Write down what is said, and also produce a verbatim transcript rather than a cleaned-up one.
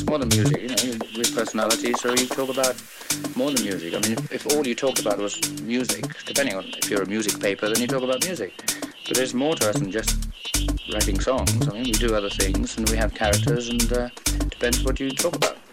more than music, you know, you- with personality, so you talk about more than music. I mean, if, if all you talked about was music, depending on if you're a music paper, then you talk about music. But there's more to us than just writing songs. I mean, we do other things, and we have characters, and uh, it depends what you talk about.